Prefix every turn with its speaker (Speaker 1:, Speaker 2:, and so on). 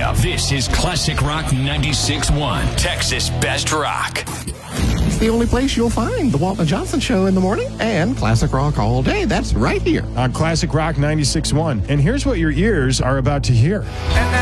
Speaker 1: area. This is Classic Rock 96.1, Texas Best Rock.
Speaker 2: It's the only place you'll find the Walton Johnson Show in the morning and Classic Rock all day. That's right here
Speaker 3: on Classic Rock 96.1. And here's what your ears are about to hear.